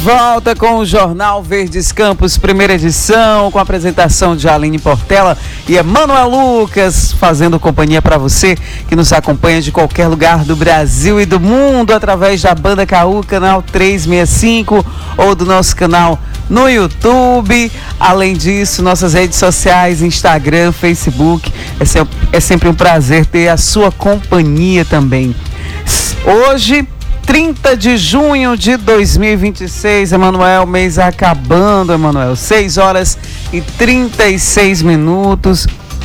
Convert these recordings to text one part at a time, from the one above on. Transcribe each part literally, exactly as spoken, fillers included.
volta com o Jornal Verdes Campos, primeira edição, com a apresentação de Aline Portela e Emanuel Lucas, fazendo companhia para você que nos acompanha de qualquer lugar do Brasil e do mundo, através da Banda Caú, canal trezentos e sessenta e cinco, ou do nosso canal no YouTube. Além disso, nossas redes sociais, Instagram, Facebook. É sempre, é sempre um prazer ter a sua companhia também. Hoje, trinta de junho de dois mil e vinte e seis, Emanuel, mês acabando, Emanuel, seis horas e trinta e seis minutos.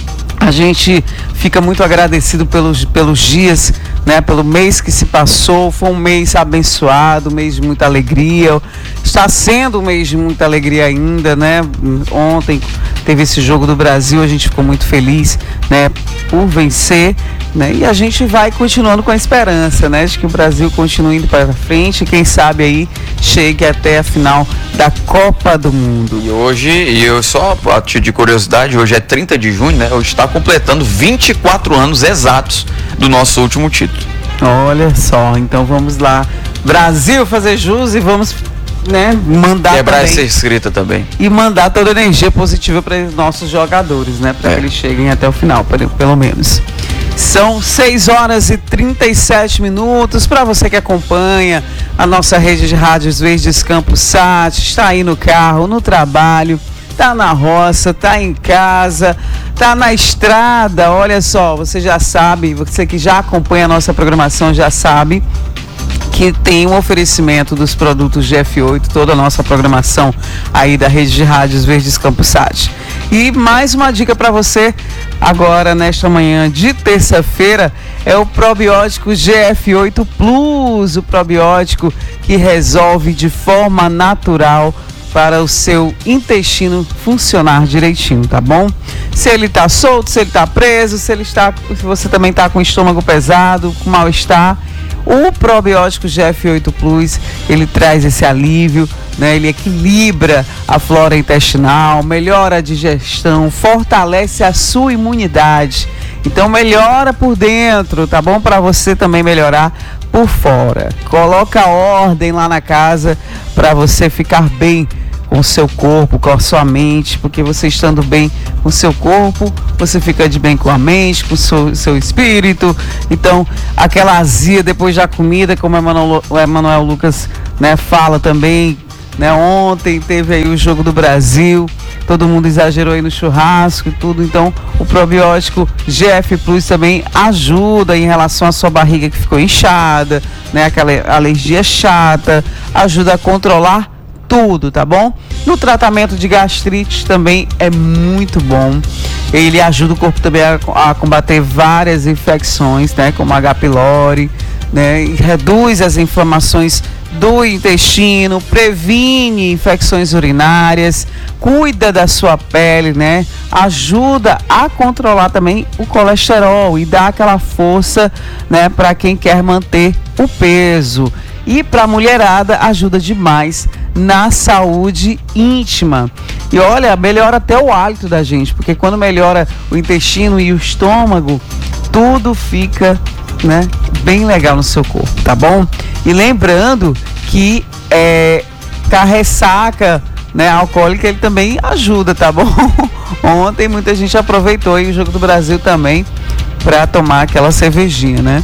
A gente fica muito agradecido pelos, pelos dias, né, pelo mês que se passou. Foi um mês abençoado, um mês de muita alegria. Está sendo um mês de muita alegria ainda, né? Ontem teve esse jogo do Brasil, a gente ficou muito feliz, né, por vencer, né? E a gente vai continuando com a esperança, né, de que o Brasil continue indo para frente e quem sabe aí chegue até a final da Copa do Mundo. E hoje, e eu só a título de curiosidade, hoje é trinta de junho, né? Hoje está completando vinte e quatro anos exatos do nosso último título. Olha só, então vamos lá, Brasil, fazer jus e vamos, né, mandar quebrar também, essa escrita também. E mandar toda a energia positiva para os nossos jogadores, né, para é. que eles cheguem até o final, pelo menos. São seis horas e trinta e sete minutos. Para você que acompanha a nossa rede de rádios Verdes Campos Sat, está aí no carro, no trabalho, tá na roça, tá em casa, tá na estrada. Olha só, você já sabe, você que já acompanha a nossa programação já sabe que tem um oferecimento dos produtos G F oito, toda a nossa programação aí da rede de rádios Verdes Campos Sat. E mais uma dica para você agora nesta manhã de terça-feira é o probiótico G F oito Plus, o probiótico que resolve de forma natural para o seu intestino funcionar direitinho, tá bom? Se ele está solto, se ele está preso, se ele está, se você também está com o estômago pesado, com mal-estar, o probiótico G F oito Plus, ele traz esse alívio, né? Ele equilibra a flora intestinal, melhora a digestão, fortalece a sua imunidade. Então melhora por dentro, tá bom? Para você também melhorar por fora. Coloca ordem lá na casa para você ficar bem com o seu corpo, com a sua mente, porque você estando bem com o seu corpo, você fica de bem com a mente, com o seu, seu espírito. Então, aquela azia depois da comida, como o Emanuel Lucas, né, fala também, né, ontem teve aí o jogo do Brasil, todo mundo exagerou aí no churrasco e tudo, então o probiótico G F Plus também ajuda em relação à sua barriga que ficou inchada, né, aquela alergia chata, ajuda a controlar tudo, tá bom? No tratamento de gastrite também é muito bom. Ele ajuda o corpo também a, a combater várias infecções, né? Como H. pylori, né? E reduz as inflamações do intestino, previne infecções urinárias, cuida da sua pele, né? Ajuda a controlar também o colesterol e dá aquela força, né? Para quem quer manter o peso. E para a mulherada ajuda demais na saúde íntima. E olha, melhora até o hálito da gente, porque quando melhora o intestino e o estômago, tudo fica, né, bem legal no seu corpo, tá bom? E lembrando que é, a ressaca, né, alcoólica, ele também ajuda, tá bom? Ontem muita gente aproveitou aí o Jogo do Brasil também para tomar aquela cervejinha, né?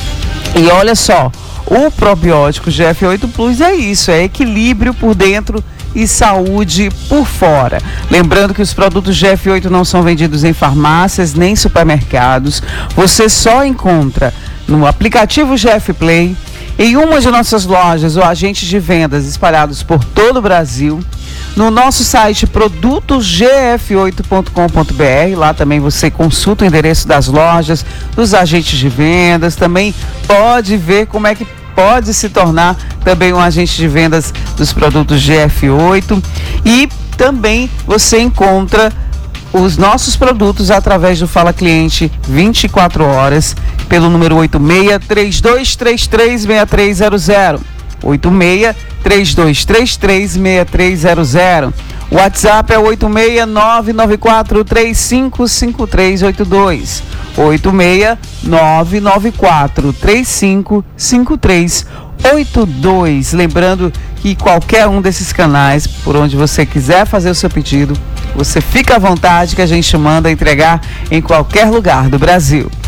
E olha só, o probiótico G F oito Plus é isso, é equilíbrio por dentro e saúde por fora. Lembrando que os produtos G F oito não são vendidos em farmácias nem supermercados. Você só encontra no aplicativo G F Play, em uma de nossas lojas ou agentes de vendas espalhados por todo o Brasil, no nosso site produtos g f oito ponto com ponto b r. Lá também você consulta o endereço das lojas, dos agentes de vendas, também pode ver como é que pode se tornar também um agente de vendas dos produtos G F oito. E também você encontra os nossos produtos através do Fala Cliente vinte e quatro horas pelo número oito seis três dois três três seis três zero zero. oito seis três dois três três seis três zero zero. O WhatsApp é oito seis nove nove quatro três cinco cinco três oito dois. oito seis nove nove quatro três cinco cinco três oito dois. Lembrando que qualquer um desses canais, por onde você quiser fazer o seu pedido, você fica à vontade que a gente manda entregar em qualquer lugar do Brasil.